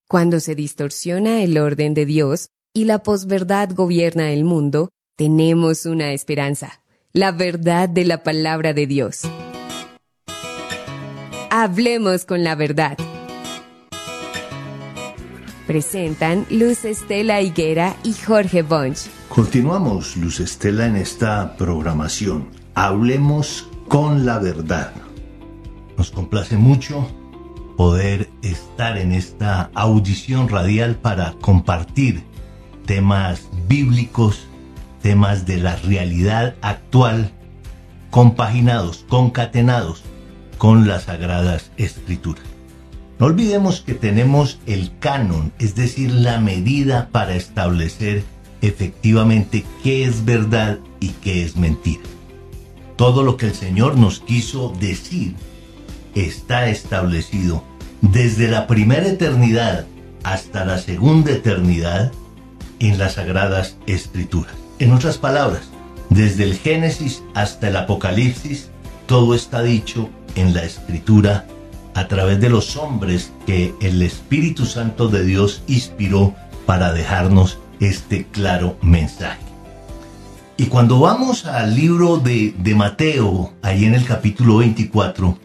Cuando se distorsiona el orden de Dios y la posverdad gobierna el mundo, tenemos una esperanza, la verdad de la palabra de Dios. Hablemos con la verdad. Presentan Luz Estela Higuera y Jorge Bunch. Continuamos, Luz Estela, en esta programación. Hablemos con la verdad. Nos complace mucho poder estar en esta audición radial para compartir temas bíblicos, temas de la realidad actual, compaginados, concatenados con las Sagradas Escrituras. No olvidemos que tenemos el canon, es decir, la medida para establecer efectivamente qué es verdad y qué es mentira. Todo lo que el Señor nos quiso decir está establecido desde la primera eternidad hasta la segunda eternidad en las Sagradas Escrituras. En otras palabras, desde el Génesis hasta el Apocalipsis, todo está dicho en la Escritura a través de los hombres que el Espíritu Santo de Dios inspiró para dejarnos este claro mensaje. Y cuando vamos al libro de Mateo, ahí en el capítulo 24,